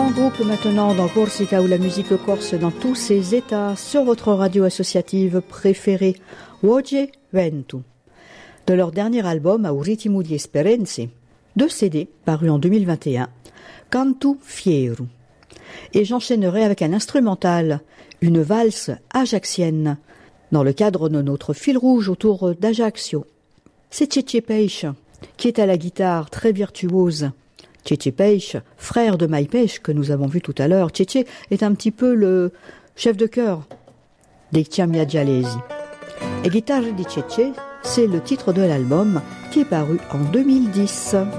Grand groupe maintenant dans Corsica où la musique corse dans tous ses états sur votre radio associative préférée, Voce Ventu. De leur dernier album, Au ritmo di Esperenze, 2 CD parus en 2021, Cantu Fieru. Et j'enchaînerai avec un instrumental, une valse ajaxienne, dans le cadre de notre fil rouge autour d'Ajaccio. C'est Cece Peixe, qui est à la guitare très virtuose. Cece Peixe, frère de Mai Peixe que nous avons vu tout à l'heure. Cece est un petit peu le chef de chœur des Chiamia Giallesi. Et Guitarre di Cece, c'est le titre de l'album qui est paru en 2010.